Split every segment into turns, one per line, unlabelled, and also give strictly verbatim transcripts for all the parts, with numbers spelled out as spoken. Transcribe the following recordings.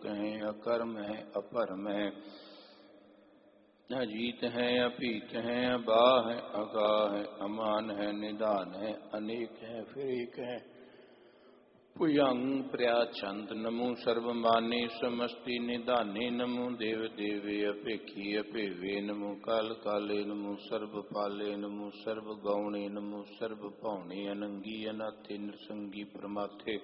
अलोक है, अकर्म है, अपरम है, अजीत है, अपीत है, अबाह है, अगाह है, अमान है, निदान है, अनेक है, फिर एक है, पुयंग प्रयाचंद। नमो सर्वमाने समस्ति निदाने, नमो देव देवे अपेक्षी अपेवे, नमो काल काले, नमो सर्व पाले, नमो सर्व गौणे, नमो सर्व पौणे, अनंगी अनाथे नृसंगी प्रमाथे,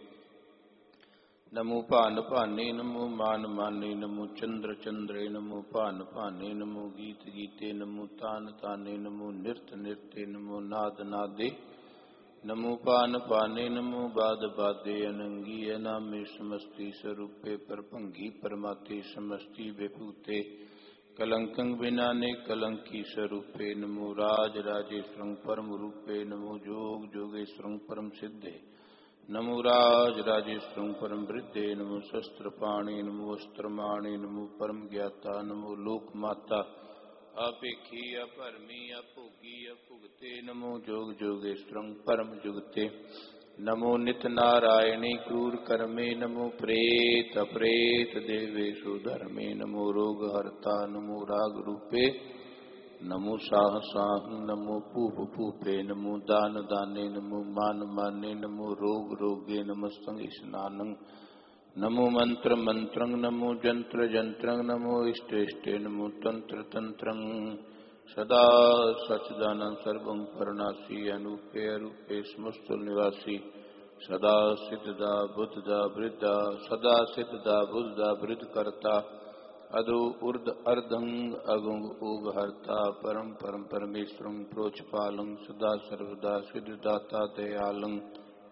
नमो पान पाने, नमो मान माने, नमो चंद्र चंद्रे, नमो पान पाने, नमो गीत गीते, नमो तान ताने, नमो नृत्य नृत्य, नमो नाद नादे, नमो पान पाने, नमो बाद बादे, अनंगी अनामे समस्ति स्वरूपे परभंगी परमाते, समस्ति विभूते कलंकं बिनाने कलंकी स्वरूपे, नमो राज राजेश्वरं परम रूपे, नमो जोग जोगेश्वरं परम सिद्धे, नमो राज राजेश्वरं परम वृद्धे, नमो शस्त्र पाणे, नमो अस्त्रमाणे, नमो परम ज्ञाता, नमो लोक माता, अपेक्षी अपरमी अभोगी अभुगते, नमो जोग जोगेश्वरं परम जुगते, नमो नित नारायणी क्रूर कर्मे, नमो प्रेत अप्रेत देवेशु धर्मे, नमो रोग हर्ता, नमो राग रूपे, नमो साह साह, नमो पूप पूपे, नमो दान दाने, नमो मान माने, नमो रोग रोगे, नमस्तंग स्नानं, नमो मंत्र मंत्रं, नमो जंत्र जंत्रं, नमो इष्ट इष्टे, नमो तंत्र तंत्रं, सदा सच्चिदानंद सर्वं परनासी, अनूपे अरूपे समस्तुल निवासी, सदा सिद्धदा बुद्धदा वृद्धा, सदा सिद्धदा बुद्धदा वृद्ध करता, अदो उर्द अर्धंग अगुंग उग हरता, परम परम परमेश्वरं प्रोचपालं, सदा सर्वदा सिद्धदाता दयालं,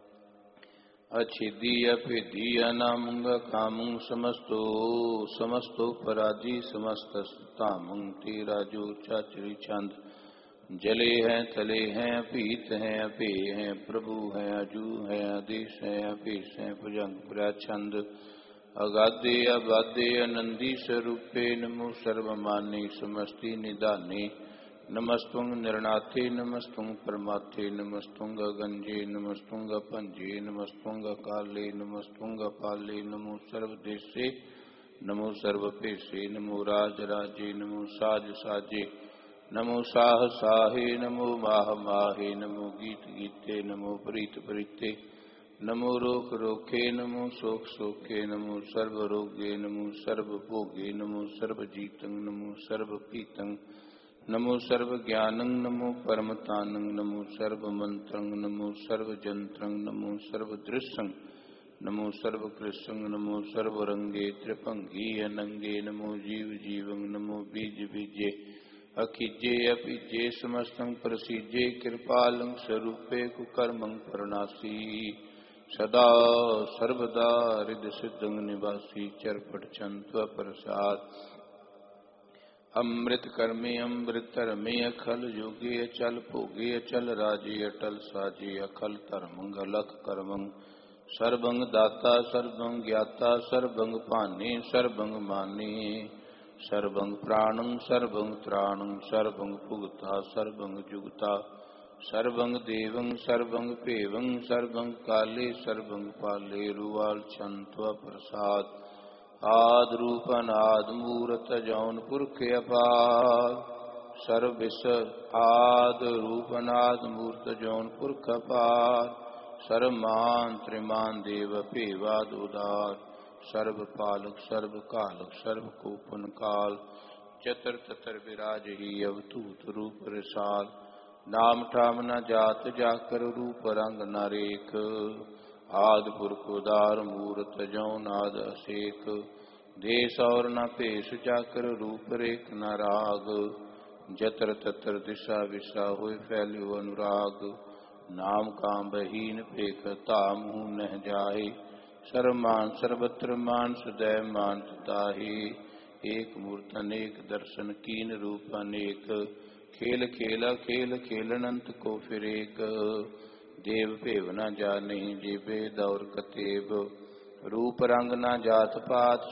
अच्छेदी अपेदी अनामंग कामं, समस्तो समस्तो पराजी समस्त तामंग, तेरा जो चाचरी चंद, जले हैं तले हैं पीत हैं अपे हैं, प्रभु हैं अजू हैं आदेश हैं अपेश हैं, भुजंग प्रचंद, अगाधे अबाधे अनंदी स्वरूपे, नमो सर्वमाने समस्ति निदाने, नमस्तुंग निर्णाथे, नमस्तुंग परमाथे, नमस्तुंग गंजे, नमस्तुंग पंजे, नमस्तुंग काले, नमस्तुंग पाले, नमो सर्वदेशे, नमो सर्वपेशे, नमो राज राजे, नमो साज साजे, नमो साह साहे, नमो माह माहे, नमो गीत गीते, नमो प्रीत प्रीते, नमो रोक रोखे, नमो शोक शोके, नमो सर्व रोगे, नमो सर्व भोगे, नमो सर्व जीतं, नमो सर्व पीतं, नमो सर्व ज्ञानं, नमो परमतानं, नमो सर्व मंत्रं, नमो सर्व जंत्रं, नमो सर्व दृश्यं, नमो सर्व कृष्णं, नमो सर्व रंगे त्रिभंगी अनंगे, नमो जीव जीवं, नमो बीज बीजे, अखिजे अपिजे, समस्तं प्रसीजे, कृपालं स्वरूपे कुकर्मं परनासी, सदा सर्वदा हृदय सिद्धं निवासी, चरपट चंत्व प्रसाद, अमृत कर्मे अमृत धर्मे, अखल योगे अचल भोगे, अचल राजे अटल साजे, अखल धर्मं अलख कर्मं, सर्वंग दाता सर्वं ज्ञाता, सर्वंग पाने सर्वंग माने, सर्वंग प्राणं सर्वंग त्राणं, सर्वंग भुगता सर्वंग जुगता, सर्वंग देवं सर्वंग पेवं, सर्वंग काले सर्वंग पाले, रुवाल छंत्व प्रसाद, आद रूप अनाद मूरत जौनपुर के अपार, सर्विस आद रूप अनाद मूर्त जौनपुर कपार, सर्वमान त्रिमान देव पेवाद उदार, सर्व पालक सर्व कालक सर्व कोपन काल, चतर ततर विराज ही अवतूत रूप रिसाल, नाम ठाम न जात जाकर रूप रंग न रेख, आदि पुरख उदार मूरत जौ नाद असेक, देश और न पेश जाकर रूप रेख न राग, जतर ततर दिशा विशा हुए फैल्यो अनुराग, नाम काम बहीन पेख ताम मुँह न जाए, सर्वमान सर्वत्र मान सदैव मान ताहि, एक मूर्त अनेक दर्शन कीन रूप अनेक, खेल खेला खेल खेलनंत को फिर एक, देव भेव न जाने जे वेद और कतेब, रूप रंग न जात पात